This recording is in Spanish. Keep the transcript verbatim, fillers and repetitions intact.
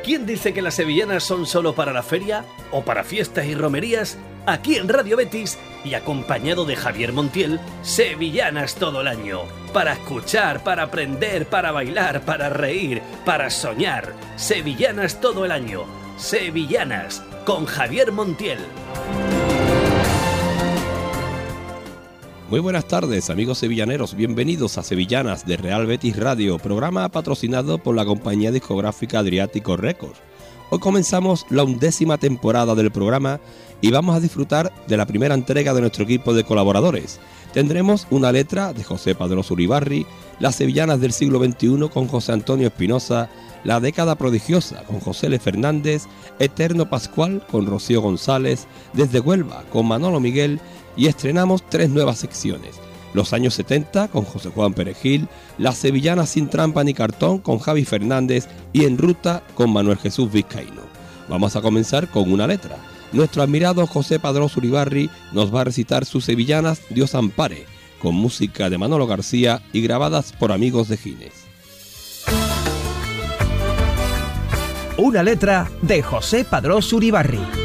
¿Quién dice que las sevillanas son solo para la feria o para fiestas y romerías? Aquí en Radio Betis y acompañado de Javier Montiel, sevillanas todo el año. Para escuchar, para aprender, para bailar, para reír, para soñar. Sevillanas todo el año. Sevillanas con Javier Montiel. Muy buenas tardes, amigos sevillaneros, bienvenidos a Sevillanas de Real Betis Radio, programa patrocinado por la compañía discográfica Adriático Records. Hoy comenzamos la undécima temporada del programa y vamos a disfrutar de la primera entrega de nuestro equipo de colaboradores. Tendremos una letra de José Padroso Uribarri, las sevillanas del siglo veintiuno con José Antonio Espinosa, la década prodigiosa con José L. Fernández, Eterno Pascual con Rocío González, Desde Huelva con Manolo Miguel, y estrenamos tres nuevas secciones: los años setenta con José Juan Perejil, las sevillanas sin trampa ni cartón con Javi Fernández y En Ruta con Manuel Jesús Vizcaíno. Vamos a comenzar con una letra. Nuestro admirado José Padroso Uribarri nos va a recitar sus sevillanas Dios ampare, con música de Manolo García y grabadas por amigos de Gines. Una letra de José Padroso Uribarri.